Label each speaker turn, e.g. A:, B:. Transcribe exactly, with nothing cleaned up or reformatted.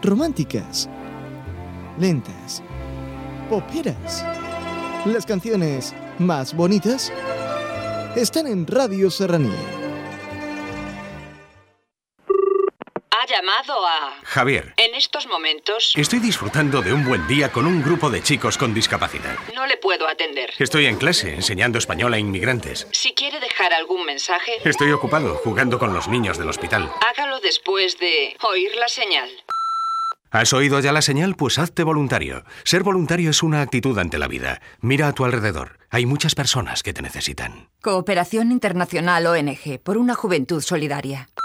A: románticas, lentas, poperas. Las canciones más bonitas están en Radio Serranía.
B: Ha llamado a...
C: Javier.
B: En estos momentos...
C: Estoy disfrutando de un buen día con un grupo de chicos con discapacidad.
B: No le puedo atender.
C: Estoy en clase, enseñando español a inmigrantes.
B: Si quiere dejar algún mensaje...
C: Estoy ocupado, jugando con los niños del hospital.
B: Hágalo después de oír la señal.
C: ¿Has oído ya la señal? Pues hazte voluntario. Ser voluntario es una actitud ante la vida. Mira a tu alrededor. Hay muchas personas que te necesitan.
D: Cooperación Internacional O N G, por una juventud solidaria.